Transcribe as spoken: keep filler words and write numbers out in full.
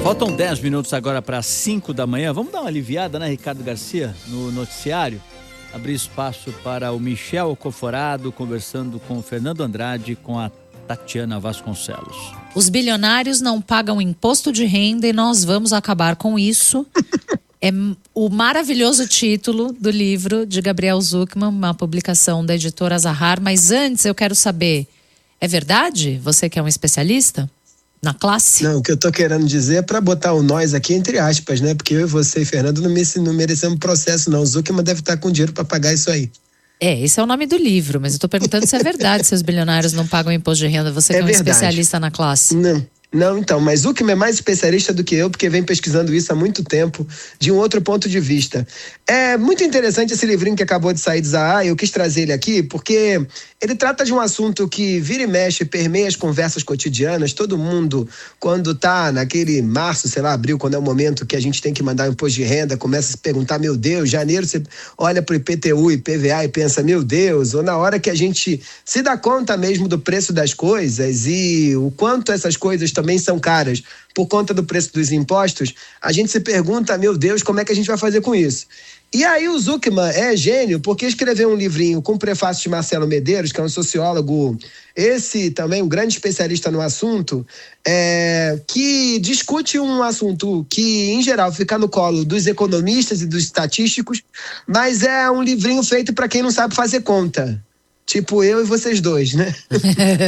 Faltam dez minutos agora para cinco da manhã. Vamos dar uma aliviada, né, Ricardo Garcia, no noticiário? Abrir espaço para o Michel Coforado conversando com o Fernando Andrade, com a Tatiana Vasconcelos. Os bilionários não pagam imposto de renda e nós vamos acabar com isso. É o maravilhoso título do livro de Gabriel Zucman, uma publicação da editora Zahar. Mas antes eu quero saber, é verdade? Você que é um especialista na classe? Não, o que eu tô querendo dizer é pra botar o nós aqui entre aspas, né? Porque eu e você e Fernando não, me, não merecemos processo, não. O Zucman deve estar com dinheiro pra pagar isso aí. É, esse é o nome do livro, mas eu tô perguntando se é verdade se os bilionários não pagam imposto de renda. Você que é, é um verdade. Especialista na classe. Não. Não, então, mas o Zucman é mais especialista do que eu, porque vem pesquisando isso há muito tempo, de um outro ponto de vista. É muito interessante esse livrinho que acabou de sair de Zahar, eu quis trazer ele aqui, porque ele trata de um assunto que vira e mexe, permeia as conversas cotidianas. Todo mundo, quando tá naquele março, sei lá, abril, quando é o momento que a gente tem que mandar um imposto de renda, começa a se perguntar, meu Deus, janeiro você olha pro I P T U e I P V A e pensa, meu Deus, ou na hora que a gente se dá conta mesmo do preço das coisas e o quanto essas coisas também são caras por conta do preço dos impostos, a gente se pergunta, meu Deus, como é que a gente vai fazer com isso? E aí o Zucman é gênio porque escreveu um livrinho com o prefácio de Marcelo Medeiros, que é um sociólogo, esse também um grande especialista no assunto, é, que discute um assunto que, em geral, fica no colo dos economistas e dos estatísticos, mas é um livrinho feito para quem não sabe fazer conta. Tipo eu e vocês dois, né?